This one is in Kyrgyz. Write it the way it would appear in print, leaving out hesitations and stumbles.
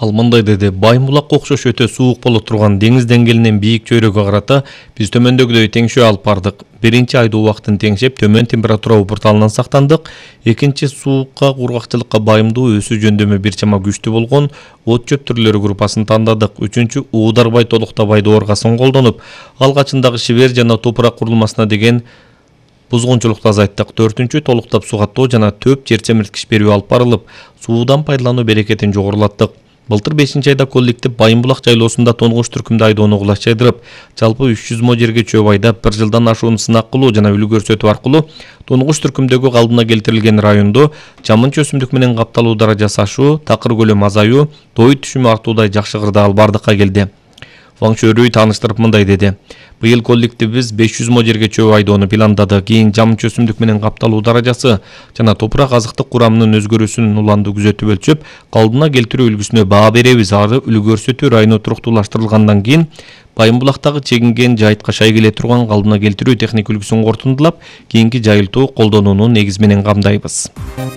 Ал мындай деди: Байымбулакка окшош өтө суук боло турган деңиз деңгээлинен бийик чөйрөгкө карата биз төмөндөгүдөй теңшөө алып бардык. Биринчи айдоо убактын теңшеп, төмөн температура упурталынан сактандык. Экинчи суукка, кургакчылыкка байымдуу өсүү жөндөмү бир чама күчтүү болгон от чөп түрлөрү группасын тандадык. Үчүнчү уударбай толуктабай дооргасын колдонуп, алгачындагы шибер жана топурак курулмасына деген бузгунчулукту азайттык. Төртүнчү, толуктап суу каттоо жана төп жер семирткич берүү алып барылып, суудан пайдалануу берекетин жогорулаттык. Былтыр 5 айда коллектив Байымбулак жайлоосунда тонгуш түркүмдү айдоону кулачайдырып, жалпы 300 мо жерге чөп айдап, 1 жылдан ашуун сынак кылуу жана үлгү көрсөтүү аркылуу тонгуш түркүмдөгү калдына келтирилген райондо жамынчы өсүмдүк менен капталуу даражасы ашуу, такыр көлөмү азаюу, той түшүмү артуудай жакшы кырдаал бардыкка келди. Ваң Чөрүй тааныштырып мындай деди: Быйыл коллективибиз 500 мо жерге чөп айдоону пландады. Кийин жамынчы өсүмдүк менен капталуу даражасы жана топурак азыктык курамынын өзгөрүүсүн уланды күзөтүп өлчөп, калдына келтирүү үлгүсүнө баа беребиз. Ары үлгү көрсөтүү району туруктуулаштырылгандан кийин Байымбулактагы чегинген жайытка шай келе турган калдына келтирүү техник үлгүсүн корутундулап, кийинки жайылтуу колдонууну негиз менен камдайбыз.